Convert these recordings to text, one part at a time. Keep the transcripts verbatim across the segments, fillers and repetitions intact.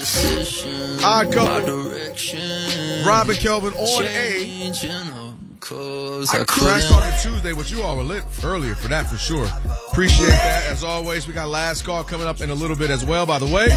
Odd Couple. Rob and Kelvin on A. I crashed on a Tuesday, which you all were lit earlier for that for sure. Appreciate that. As always, we got last call coming up in a little bit as well, by the way.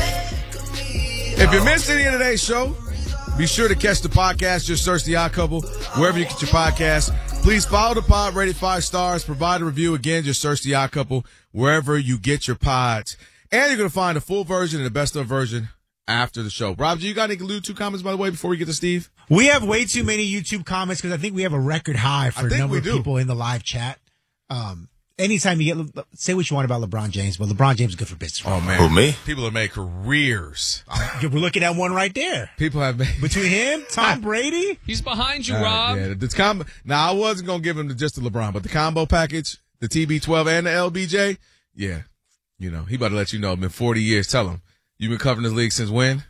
If you missed any of today's show, be sure to catch the podcast. Just search The Odd Couple wherever you get your podcast. Please follow the pod, rate it five stars, provide a review. Again, just search The Odd Couple wherever you get your pods. And you're going to find a full version and the best of version after the show. Rob, do you got any YouTube comments, by the way, before we get to Steve? We have way too many YouTube comments because I think we have a record high for a number of do. people in the live chat. Um, anytime you get, say what you want about LeBron James, but LeBron James is good for business. Oh, man. Who, me? People have made careers. We're looking at one right there. People have made. Between him, Tom Brady. He's behind you, Uh, Rob. yeah, this combo. Now, I wasn't going to give him the, just the LeBron, but the combo package, the T B twelve and the L B J, yeah. You know, he about to let you know. It's been forty years. Tell him. You've been covering this league since when?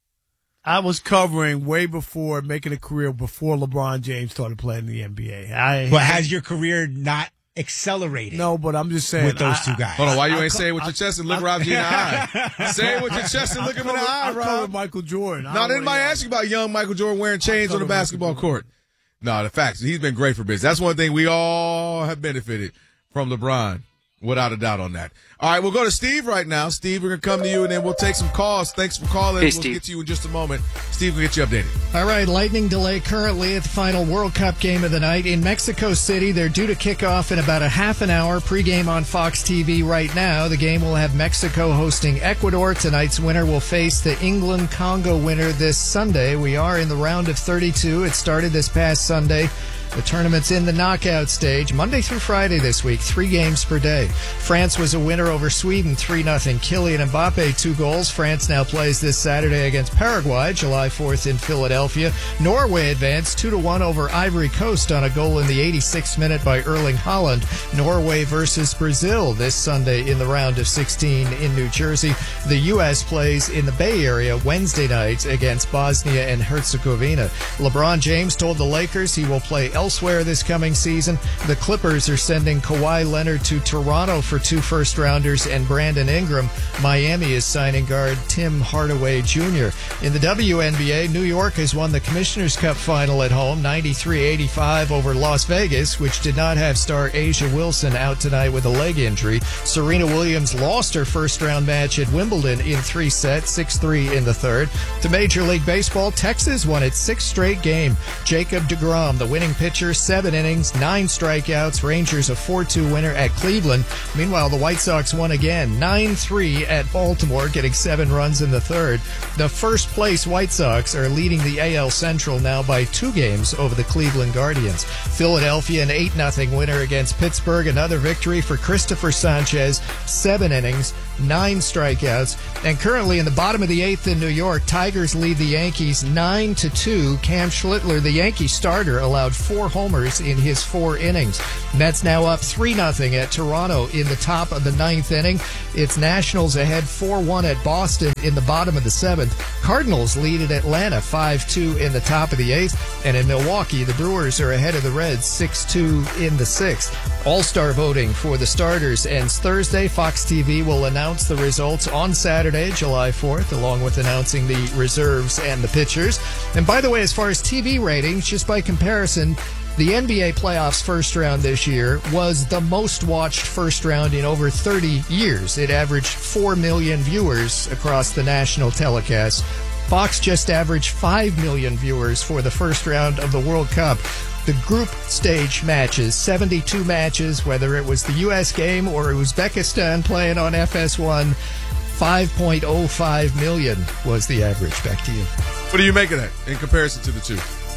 I was covering way before making a career before LeBron James started playing in the N B A. I, But has your career not accelerated? No, but I'm just saying. With those I, two guys. Hold on, why you I- ain't I- saying it with I- your chest and look Rob G in the eye? Say it with your chest and look him in the eye, I covered Rob. Michael Jordan. I No, don't didn't really- anybody ask you about young Michael Jordan wearing chains on the covered basketball Michael court? No, the facts. He's been great for business. That's one thing we all have benefited from LeBron. Without a doubt on that. All right, we'll go to Steve right now. Steve, we're going to come to you, and then we'll take some calls. Thanks for calling. Hey, we'll Steve. get to you in just a moment. Steve will get you updated. All right, lightning delay currently at the final World Cup game of the night in Mexico City. They're due to kick off in about a half an hour. Pregame on Fox T V right now. The game will have Mexico hosting Ecuador. Tonight's winner will face the England-Congo winner this Sunday. We are in the round of thirty-two. It started this past Sunday. The tournament's in the knockout stage, Monday through Friday this week, three games per day. France was a winner over Sweden, three nothing. Kylian Mbappe, two goals. France now plays this Saturday against Paraguay, July fourth in Philadelphia. Norway advanced two to one over Ivory Coast on a goal in the eighty-sixth minute by Erling Haaland. Norway versus Brazil this Sunday in the round of sixteen in New Jersey. The U S plays in the Bay Area Wednesday night against Bosnia and Herzegovina. LeBron James told the Lakers he will play elsewhere this coming season. The Clippers are sending Kawhi Leonard to Toronto for two first-rounders and Brandon Ingram. Miami is signing guard Tim Hardaway Junior In the W N B A, New York has won the Commissioner's Cup final at home, ninety-three eighty-five over Las Vegas, which did not have star Asia Wilson out tonight with a leg injury. Serena Williams lost her first-round match at Wimbledon in three sets, six three in the third. To Major League Baseball, Texas won its sixth straight game. Jacob deGrom, the winning pitcher, seven innings, nine strikeouts. Rangers a four two winner at Cleveland. Meanwhile, the White Sox won again, nine three at Baltimore, getting seven runs in the third. The first place White Sox are leading the A L Central now by two games over the Cleveland Guardians. Philadelphia an eight nothing winner against Pittsburgh. Another victory for Christopher Sanchez, seven innings, nine strikeouts. And currently in the bottom of the eighth in New York, Tigers lead the Yankees nine to two. Cam Schlittler, the Yankee starter, allowed four homers in his four innings. Mets now up three nothing at Toronto in the top of the ninth inning. It's Nationals ahead four one at Boston in the bottom of the seventh. Cardinals lead at Atlanta five two in the top of the eighth. And in Milwaukee, the Brewers are ahead of the Reds six two in the sixth. All-star voting for the starters ends Thursday. Fox T V will announce the results on Saturday, July fourth, along with announcing the reserves and the pitchers. And by the way, as far as T V ratings, just by comparison, the N B A playoffs first round this year was the most watched first round in over thirty years. It averaged four million viewers across the national telecast. Fox just averaged five million viewers for the first round of the World Cup. The group stage matches, seventy-two matches, whether it was the U S game or Uzbekistan playing on F S one, five point oh five million was the average. Back to you. What do you make of that in comparison to the two?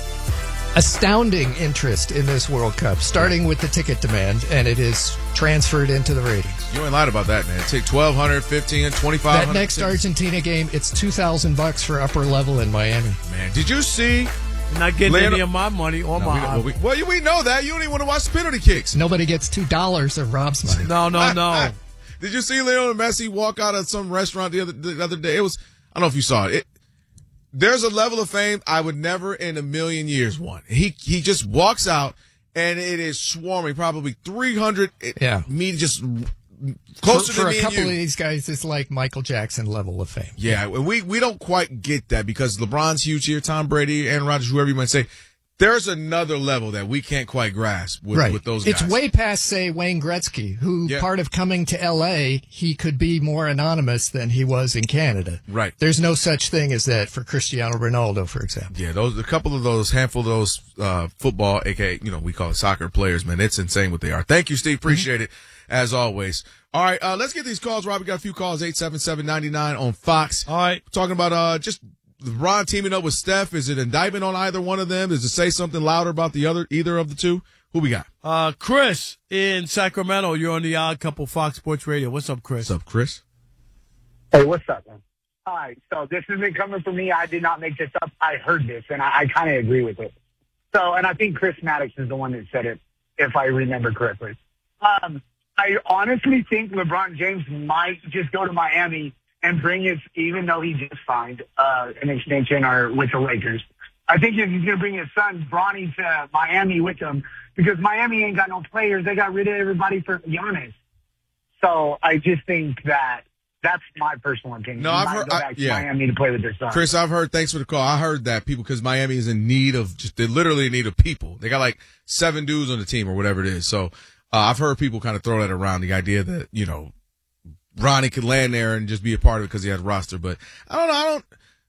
Astounding interest in this World Cup, starting with the ticket demand, and it is transferred into the ratings. You ain't lied about that, man. Take twelve hundred, fifteen, twenty-five hundred. That next tickets. Argentina game, it's two thousand bucks for upper level in Miami. Man, did you see? Not getting Leonard- any of my money or No, my. we don't- well, we, well, you- we know that. You don't even want to watch the penalty kicks. Nobody gets two dollars of Rob's money. No, no, no. Did you see Lionel Messi walk out of some restaurant the other the other day? It was, I don't know if you saw it. it there's a level of fame I would never in a million years want. He he just walks out and it is swarming, probably three hundred Yeah. me just closer for, for to me a couple and you. of these guys, it's like Michael Jackson level of fame. Yeah, we we don't quite get that because LeBron's huge here, Tom Brady, Aaron Rodgers, whoever you might say. There's another level that we can't quite grasp with, right. with those guys. It's way past, say, Wayne Gretzky, who yeah. part of coming to L A, he could be more anonymous than he was in Canada. Right. There's no such thing as that for Cristiano Ronaldo, for example. Yeah, those a couple of those, handful of those uh, football, aka you know we call it soccer players, man. It's insane what they are. Thank you, Steve. Appreciate mm-hmm. it as always. All right, uh, let's get these calls. Rob, we got a few calls. eight seven seven, nine nine on Fox. All right, we're talking about uh just. LeBron teaming up with Steph, is it indictment on either one of them? Does it say something louder about the other, either of the two? Who we got? Uh, Chris in Sacramento. You're on the Odd Couple Fox Sports Radio. What's up, Chris? What's up, Chris? Hey, what's up, man? All right, so this has been coming from me. I did not make this up. I heard this, and I, I kind of agree with it. So, and I think Chris Maddox is the one that said it, if I remember correctly. Um, I honestly think LeBron James might just go to Miami and bring his, even though he just signed uh, an extension or with the Lakers. I think if he's going to bring his son, Bronny, to Miami with him, because Miami ain't got no players. They got rid of everybody for Giannis. So I just think that that's my personal opinion. No, he I've might heard, go I, back to yeah. Miami to play with their son. Chris, I've heard, thanks for the call. I heard that people, because Miami is in need of just, they're literally in need of people. They got like seven dudes on the team or whatever it is. So uh, I've heard people kind of throw that around, the idea that, you know, Ronnie could land there and just be a part of it because he has a roster. But I don't know. I don't,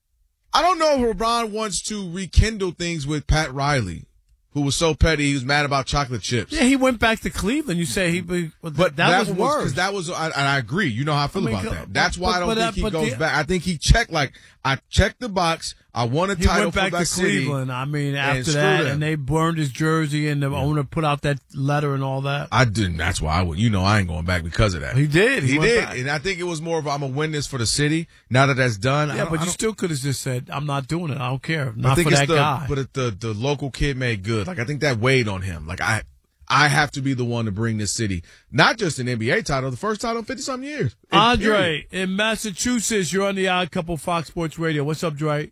I don't know if LeBron wants to rekindle things with Pat Riley, who was so petty. He was mad about chocolate chips. Yeah, he went back to Cleveland. You say he, but, but that, that was, was worse. Because that was, I, and I agree. You know how I feel I mean, about that. That's why but, I don't but, think he but goes the, back. I think he checked like I checked the box. I won a he title went back for to City, Cleveland. I mean, after and that, them. and they burned his jersey, and the yeah. owner put out that letter and all that. I didn't. That's why I would. You know, I ain't going back because of that. He did. He, he did, back. and I think it was more of I'm gonna win this for the city. Now that that's done, yeah, but you still could have just said, "I'm not doing it. I don't care. Not I think for it's that the, guy." But it, the the local kid made good. Like I think that weighed on him. Like I. I have to be the one to bring this city, not just an N B A title, the first title in fifty-something years. In Andre period. in Massachusetts, you're on the Odd Couple Fox Sports Radio. What's up, Dre?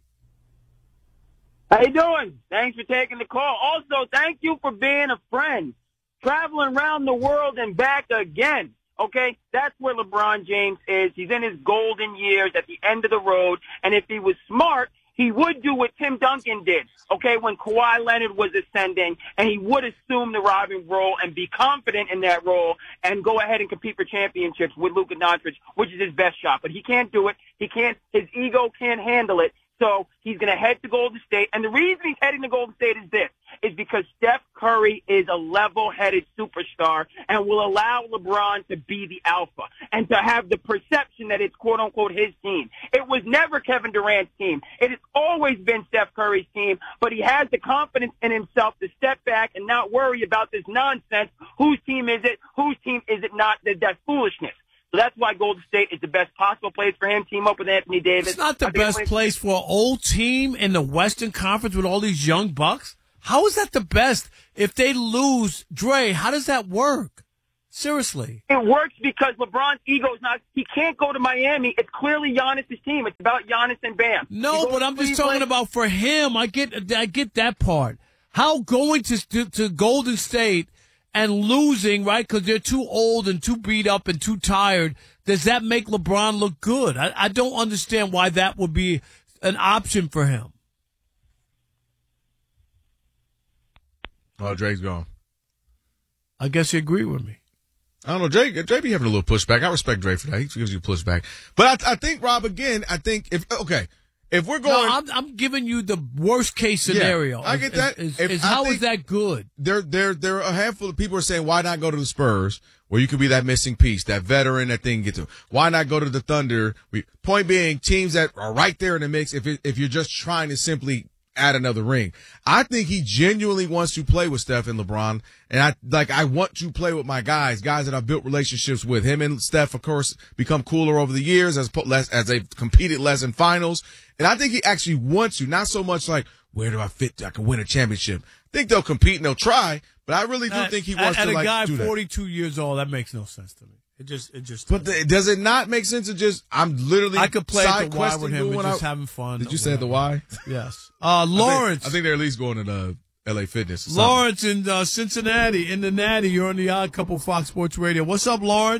How you doing? Thanks for taking the call. Also, thank you for being a friend. Traveling around the world and back again. Okay? That's where LeBron James is. He's in his golden years at the end of the road. And if he was smart, he would do what Tim Duncan did, okay, when Kawhi Leonard was ascending, and he would assume the Robin role and be confident in that role and go ahead and compete for championships with Luka Doncic, which is his best shot. But he can't do it. He can't. His ego can't handle it. So he's going to head to Golden State. And the reason he's heading to Golden State is this, is because Steph Curry is a level-headed superstar and will allow LeBron to be the alpha and to have the perception that it's quote-unquote his team. It was never Kevin Durant's team. It has always been Steph Curry's team, but he has the confidence in himself to step back and not worry about this nonsense. Whose team is it? Whose team is it not? That's foolishness. So that's why Golden State is the best possible place for him. Team up with Anthony Davis. It's not the best place for an old team in the Western Conference with all these young bucks. How is that the best? If they lose, Dre, how does that work? Seriously. It works because LeBron's ego is not, he can't go to Miami. It's clearly Giannis' team. It's about Giannis and Bam. No, but I'm just talking about for him. I get, I get that part. How going to, to, to Golden State and losing, right, because they're too old and too beat up and too tired, does that make LeBron look good? I, I don't understand why that would be an option for him. Oh, Drake's gone. I guess you agree with me. I don't know. Drake, Drake be having a little pushback. I respect Drake for that. He gives you pushback. But I, I think, Rob, again, I think if, okay, if we're going. No, I'm, I'm giving you the worst case scenario. Yeah, I get that. Is, if, is I how is that good? There, there, there are a handful of people are saying, why not go to the Spurs, where you could be that missing piece, that veteran, that thing get to. Why not go to the Thunder? We, point being, teams that are right there in the mix. If it, if you're just trying to simply add another ring, I think he genuinely wants to play with Steph and LeBron, and I like I want to play with my guys, guys that I've built relationships with. Him and Steph, of course, become cooler over the years as less as they've competed less in finals, and I think he actually wants to. Not so much like where do I fit? I can win a championship. I think they'll compete and they'll try, but I really do at, think he wants at, to at like a guy do that. forty-two years old, that makes no sense to me. It just, it just. But the, does it not make sense to just? I'm literally. I could play at the Y side with him and questing just I, having fun. Did you say the Y? Yes. Uh, Lawrence. I think, I think they're at least going to the L A Fitness. Lawrence in uh, Cincinnati, in the Natty. You're on the Odd Couple Fox Sports Radio. What's up, Lawrence?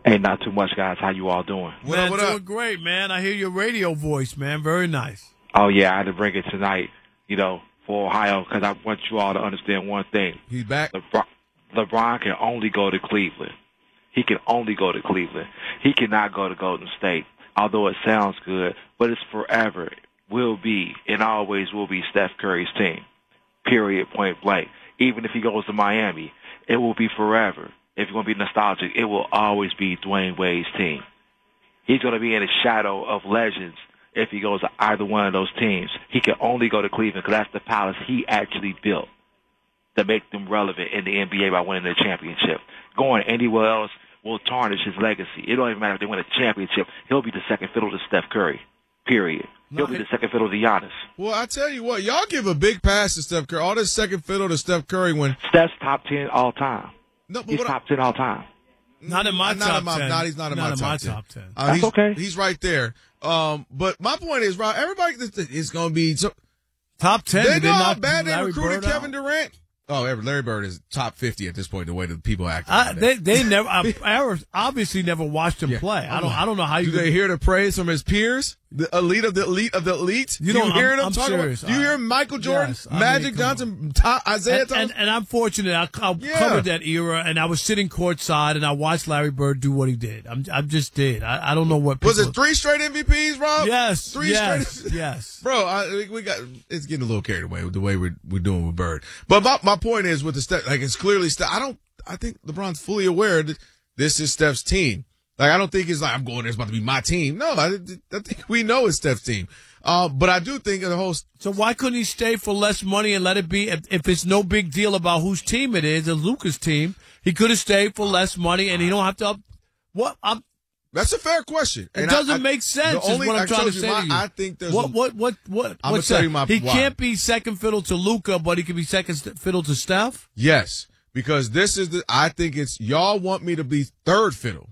Hey, not too much, guys. How you all doing? What man, up, what doing up? great, man. I hear your radio voice, man. Very nice. Oh, yeah, I had to bring it tonight, you know, for Ohio, because I want you all to understand one thing. He's back. LeBron, LeBron can only go to Cleveland. He can only go to Cleveland. He cannot go to Golden State, although it sounds good, but it's forever, will be, and always will be Steph Curry's team, period, point blank. Even if he goes to Miami, it will be forever. If you're going to be nostalgic, it will always be Dwayne Wade's team. He's going to be in the shadow of legends if he goes to either one of those teams. He can only go to Cleveland because that's the palace he actually built to make them relevant in the N B A by winning the championship. Going anywhere else will tarnish his legacy. It don't even matter if they win a championship. He'll be the second fiddle to Steph Curry, period. He'll be the second fiddle to Giannis. Well, I tell you what, y'all give a big pass to Steph Curry. All this second fiddle to Steph Curry when Steph's top ten all time. no, but He's what I- top ten all time. Not in my not top in my, ten. Not, he's not in Not my, in top, my ten. top ten. Uh, That's he's, okay. He's right there. Um, but my point is, Rob, everybody is going to be so. Top ten. They Did know how knock bad they Larry recruited Bird Kevin out? Durant. Oh, every- Larry Bird is top fifty at this point. The way that people act. I, about they that. they never. I, I obviously never watched him Yeah. play. I don't. I don't know how you. Do they hear the praise from his peers? The elite of the elite of the elites? You Do know, you hear I'm- them I'm talking serious. about? Do you I- hear Michael Jordan, Yes, I mean, Magic come Johnson, Tom, Isaiah and, Thomas? and, and I'm fortunate. I, I Yeah. covered that era, and I was sitting courtside, and I watched Larry Bird do what he did. I'm, I just did. I, I don't know what. Was people- it three straight M V Ps, Rob? Yes. three yes. straight. Yes. Bro, I, we got it's getting a little carried away with the way we're we're doing with Bird. But my my point is with the Steph, like it's clearly Steph. I don't. I think LeBron's fully aware that this is Steph's team. Like I don't think it's like I'm going there. It's about to be my team. No, I, I think we know it's Steph's team. Uh, but I do think the whole. So why couldn't he stay for less money and let it be? If, if it's no big deal about whose team it is, it's Luka's team. He could have stayed for less money, and he don't have to. Up, what? I'm, That's a fair question. It And doesn't I, I, make sense. the Is only- what I I'm trying to told you say my- to you. I think there's what a- what what what. I'm what's gonna tell that? you my He why. can't be second fiddle to Luka, but he can be second st- fiddle to Steph. Yes, because this is the. I think it's y'all want me to be third fiddle.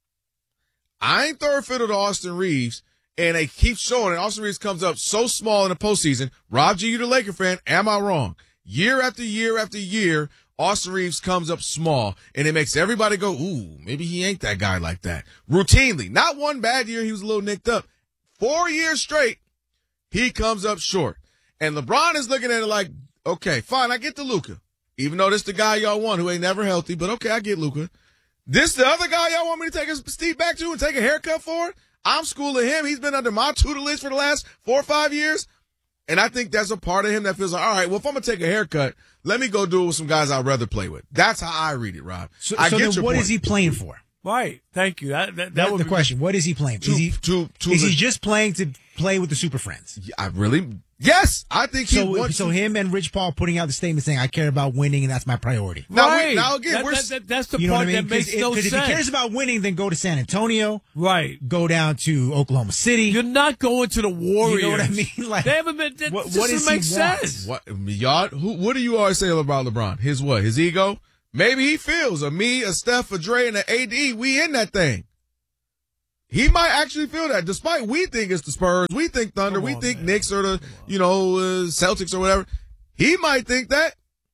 I ain't third fiddle to Austin Reeves, and they keep showing it. Austin Reeves comes up so small in the postseason. Rob G, you the Laker fan. Am I wrong? Year after year after year, Austin Reeves comes up small, and it makes everybody go, ooh, maybe he ain't that guy like that. Routinely. Not one bad year, he was a little nicked up. Four years straight, he comes up short. And LeBron is looking at it like, okay, fine, I get the Luka. Even though this the guy y'all want who ain't never healthy, but okay, I get Luka. This the other guy y'all want me to take a Steve back to and take a haircut for? I'm schooling him. He's been under my tutelage for the last four or five years. And I think that's a part of him that feels like, all right, well, if I'm going to take a haircut, let me go do it with some guys I'd rather play with. That's how I read it, Rob. So, I so get then your what point. is he playing for? Right. Thank you. That that, that That's would the be, question. What is he playing for? To, Is he, to, to is the, he just playing to play with the Super Friends? I really, yes, I think he So, wants so to. him and Rich Paul putting out the statement saying, I care about winning and that's my priority. Now, right. we, now again, That- we're, that- that- that's the You know what part I mean? that makes no Because if sense. he cares about winning, then go to San Antonio, right. go down to Oklahoma City. You're not going to the Warriors. You know what I mean? Like, they haven't been. That what- just what doesn't does he make want? sense. what, y'all, who, what do you always say about LeBron? His what? His ego? Maybe he feels a me, a Steph, a Dre, and an A D. We in that thing. He might actually feel that, despite we think it's the Spurs, we think Thunder, Come we on, think man. Knicks or the, you know, uh, Celtics or whatever. He might think that.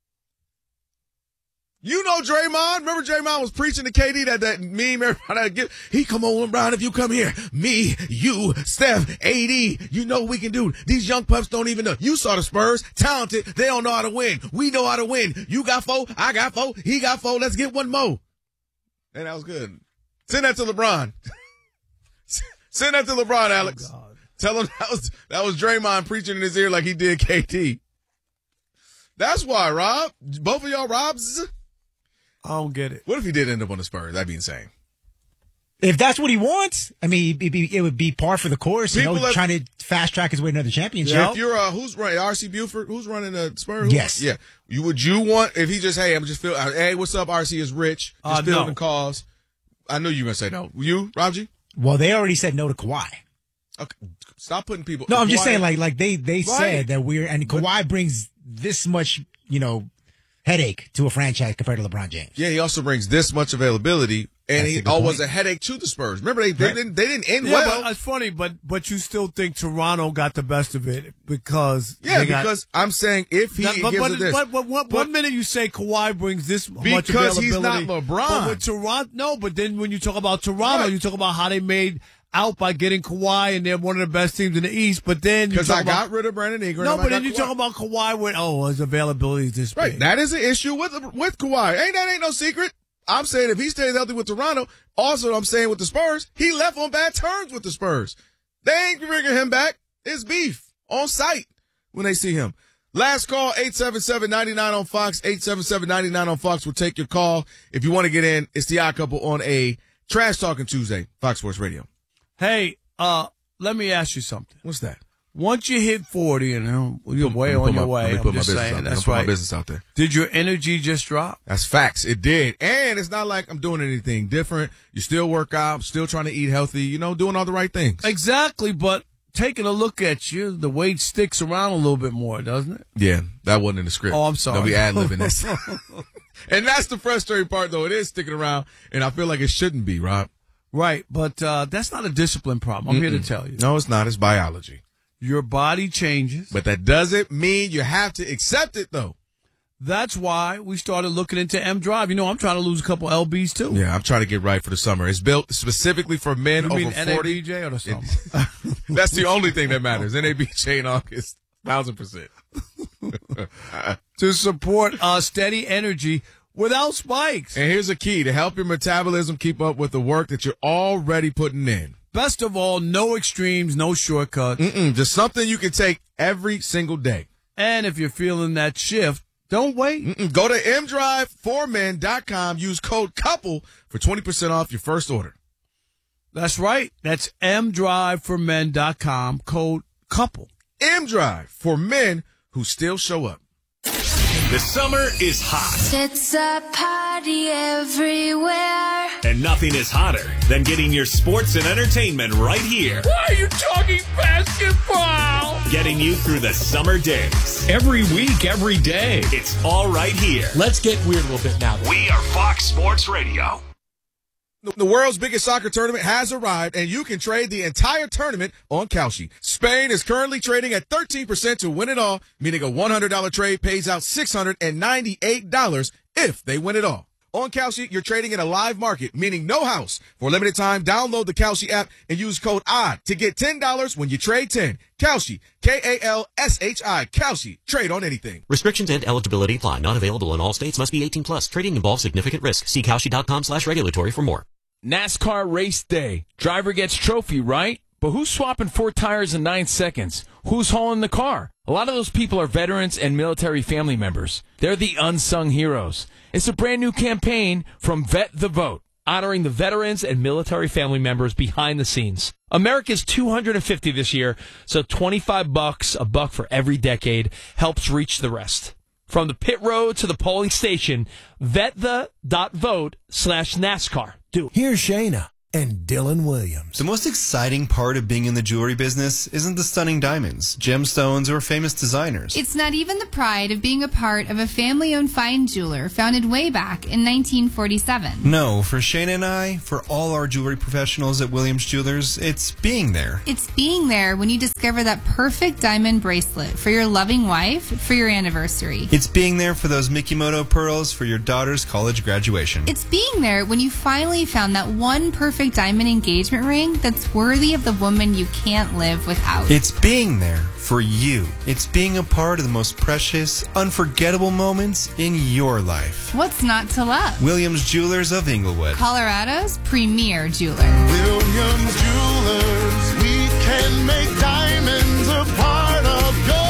You know Draymond. Remember Draymond was preaching to K D that, that meme everybody had to give. He come on, LeBron, if you come here. Me, you, Steph, A D. You know what we can do. These young pups don't even know. You saw the Spurs. Talented. They don't know how to win. We know how to win. You got four. I got four. He got four. Let's get one more. And that was good. Send that to LeBron. Send that to LeBron, Alex. Oh, God. Tell him that was, that was Draymond preaching in his ear like he did K D. That's why, Rob. Both of y'all Robs. I don't get it. What if he did end up on the Spurs? That'd be insane. if that's what he wants, I mean, it'd be, it would be par for the course, you People know, have- trying to fast track his way to another championship. Yeah. If you're uh, who's running R C Buford? Who's running the Spurs? Who- Yes. Yeah. You would you want if he just hey I'm just feel uh, hey what's up R C is Rich just Uh, fielding no. calls. I knew you were gonna say no. You Rob-G? Well, they already said no to Kawhi. Okay. Stop putting people. No, I'm just Kawhi- saying, like, like they, they Right. said that we're, and Kawhi brings this much, you know, headache to a franchise compared to LeBron James. Yeah, he also brings this much availability. And That's he a good oh, was point. a headache to the Spurs. Remember, they, they Right. didn't they didn't end Yeah, well. but it's funny, but but you still think Toronto got the best of it because yeah, they got, because I'm saying if he Now, but, gives but, it this, but, but, one- but- one minute you say Kawhi brings this much Because availability, he's not LeBron. But with Toronto, no. But then when you talk about Toronto, Right. you talk about how they made out by getting Kawhi, and they're one of the best teams in the East. But then you because talk I about got rid of Brandon Ingram. no, and I but then got you Kawhi. talk about Kawhi with oh his availability is this Right, big. that is an issue with with Kawhi. Ain't that ain't no secret. I'm saying if he stays healthy with Toronto, also I'm saying with the Spurs, he left on bad terms with the Spurs. They ain't bringing him back. It's beef on site when they see him. Last call, eight seven seven, nine nine on Fox, eight seven seven, nine nine on Fox. We'll take your call. If you want to get in, it's the Odd Couple on a Trash Talking Tuesday, Fox Sports Radio. Hey, uh, let me ask you something. What's that? Once you hit forty, and um, you're way Let me on put your my- way, Let me I'm put my just business saying, out there. that's I'll put right. my business out there. Did your energy just drop? That's facts. It did. And it's not like I'm doing anything different. You still work out, still trying to eat healthy, you know, doing all the right things. Exactly, but taking a look at you, the weight sticks around a little bit more, doesn't it? Yeah, that wasn't in the script. Oh, I'm sorry. They'll be ad-libbing that. And that's the frustrating part, though. It is sticking around, and I feel like it shouldn't be, Rob. Right, but uh, that's not a discipline problem. I'm here to tell you. No, it's not. It's biology. Your body changes. But that doesn't mean you have to accept it, though. That's why we started looking into M Drive. You know, I'm trying to lose a couple L Bs, too. Yeah, I'm trying to get right for the summer. It's built specifically for men You over mean N A forty. B J or the summer? That's the only thing that matters. N A B J in August. Thousand percent. To support uh, steady energy without spikes. And here's a key to help your metabolism keep up with the work that you're already putting in. Best of all, no extremes, no shortcuts. Mm-mm, just something you can take every single day. And if you're feeling that shift, don't wait. Mm-mm, go to m drive for men dot com. Use code COUPLE for twenty percent off your first order. That's right. That's m drive for men dot com, code COUPLE. M-Drive for men who still show up. The summer is hot, It's a party everywhere. and nothing is hotter than getting your sports and entertainment right here. Why are you talking basketball? Getting you through the summer days. Every week, every day. It's all right here. Let's get weird a little bit now. We are Fox Sports Radio. The world's biggest soccer tournament has arrived, and you can trade the entire tournament on Kalshi. Spain is currently trading at thirteen percent to win it all, meaning a one hundred dollars trade pays out six hundred ninety-eight dollars if they win it all. On Kalshi, you're trading in a live market, meaning no house. For a limited time, download the Kalshi app and use code ODD to get ten dollars when you trade ten. Kalshi, K A L S H I, Kalshi. Trade on anything. Restrictions and eligibility apply. Not available in all states. Must be eighteen plus. Trading involves significant risk. See Kalshi.com slash regulatory for more. NASCAR race day. Driver gets trophy, right? But who's swapping four tires in nine seconds? Who's hauling the car? A lot of those people are veterans and military family members. They're the unsung heroes. It's a brand new campaign from Vet the Vote, honoring the veterans and military family members behind the scenes. America's two hundred fifty this year, so twenty-five bucks, a buck for every decade, helps reach the rest. From the pit road to the polling station, vetthe.vote slash NASCAR. Do it. Here's Shayna and Dylan Williams. The most exciting part of being in the jewelry business isn't the stunning diamonds, gemstones, or famous designers. It's not even the pride of being a part of a family-owned fine jeweler founded way back in nineteen forty-seven. No, for Shayna and I, for all our jewelry professionals at Williams Jewelers, it's being there. It's being there when you discover that perfect diamond bracelet for your loving wife for your anniversary. It's being there for those Mikimoto pearls for your daughter's college graduation. It's being there when you finally found that one perfect diamond engagement ring that's worthy of the woman you can't live without. It's being there for you. It's being a part of the most precious, unforgettable moments in your life. What's not to love? Williams Jewelers of Inglewood, Colorado's premier jeweler. Williams Jewelers, we can make diamonds a part of your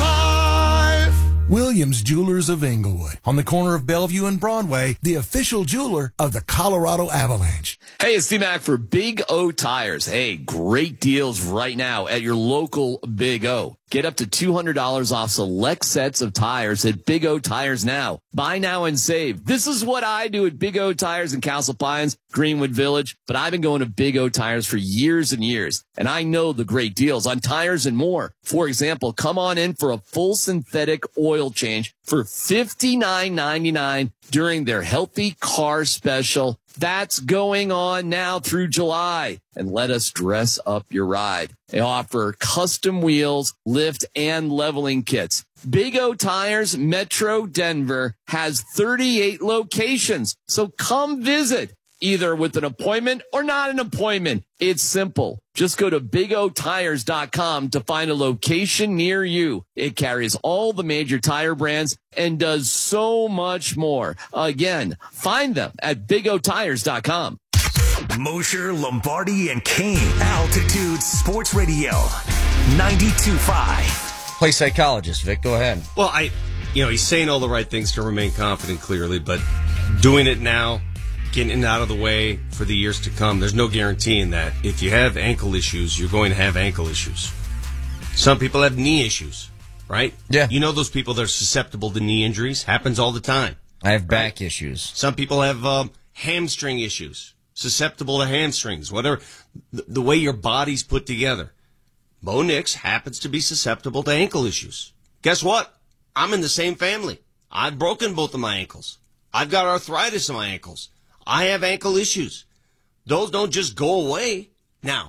life. Williams Jewelers of Inglewood, on the corner of Bellevue and Broadway, the official jeweler of the Colorado Avalanche. Hey, it's T-Mac for Big O Tires. Hey, great deals right now at your local Big O. Get up to two hundred dollars off select sets of tires at Big O Tires now. Buy now and save. This is what I do at Big O Tires in Castle Pines, Greenwood Village, but I've been going to Big O Tires for years and years, and I know the great deals on tires and more. For example, come on in for a full synthetic oil change for fifty-nine ninety-nine during their Healthy Car Special That's going on now through July. And let us dress up your ride. They offer custom wheels, lift, and leveling kits. Big O Tires Metro Denver has thirty-eight locations. So come visit, either with an appointment or not an appointment. It's simple. Just go to big o tires dot com to find a location near you. It carries all the major tire brands and does so much more. Again, find them at big o tires dot com. Mosher, Lombardi, and Kane. Altitude Sports Radio. ninety-two point five. Play psychologist, Vic. Go ahead. Well, I, you know, he's saying all the right things to remain confident, clearly, but doing it now, getting it out of the way for the years to come, there's no guaranteeing that. If you have ankle issues, you're going to have ankle issues. Some people have knee issues, right? Yeah. You know those people that are susceptible to knee injuries? Happens all the time. I have back issues. Some people have um, hamstring issues, susceptible to hamstrings, whatever, the, the way your body's put together. Bo Nix happens to be susceptible to ankle issues. Guess what? I'm in the same family. I've broken both of my ankles. I've got arthritis in my ankles. I have ankle issues. Those don't just go away. Now,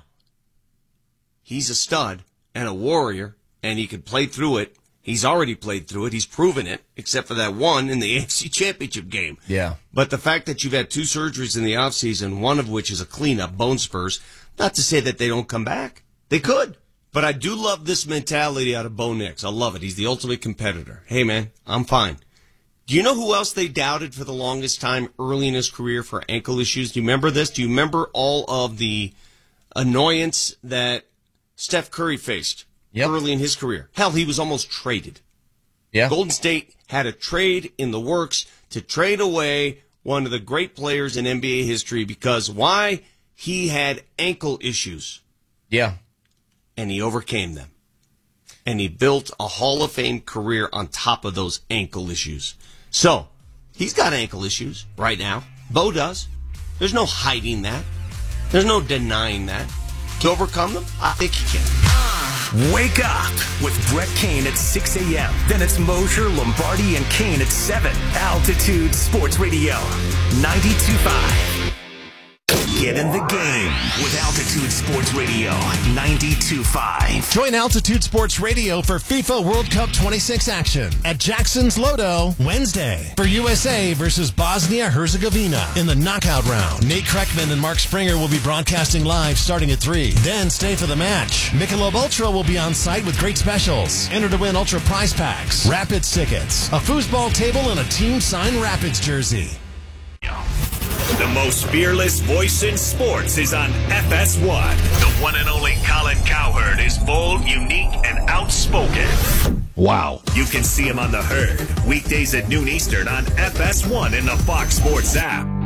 he's a stud and a warrior, and he can play through it. He's already played through it. He's proven it, except for that one in the A F C Championship game. Yeah. But the fact that you've had two surgeries in the offseason, one of which is a cleanup, bone spurs, not to say that they don't come back. They could. But I do love this mentality out of Bo Nix. I love it. He's the ultimate competitor. Hey, man, I'm fine. Do you know who else they doubted for the longest time early in his career for ankle issues? Do you remember this? Do you remember all of the annoyance that Steph Curry faced yep. early in his career? Hell, he was almost traded. Yeah. Golden State had a trade in the works to trade away one of the great players in N B A history because why? He had ankle issues. Yeah. And he overcame them. And he built a Hall of Fame career on top of those ankle issues. So, he's got ankle issues right now. Bo does. There's no hiding that. There's no denying that. To overcome them, I think he can. Wake up with Brett Kane at six a.m. Then it's Mosher, Lombardi, and Kane at seven. Altitude Sports Radio, ninety-two point five. Get in the game with Altitude Sports Radio, ninety-two point five. Join Altitude Sports Radio for FIFA World Cup twenty-six action at Jackson's Lodo Wednesday for U S A versus Bosnia-Herzegovina in the knockout round. Nate Kreckman and Mark Springer will be broadcasting live starting at three. Then stay for the match. Michelob Ultra will be on site with great specials. Enter to win Ultra prize packs, Rapids tickets, a foosball table, and a team-signed Rapids jersey. The most fearless voice in sports is on F S one. The one and only Colin Cowherd is bold, unique, and outspoken. Wow. You can see him on The Herd, weekdays at noon Eastern on F S one in the Fox Sports app.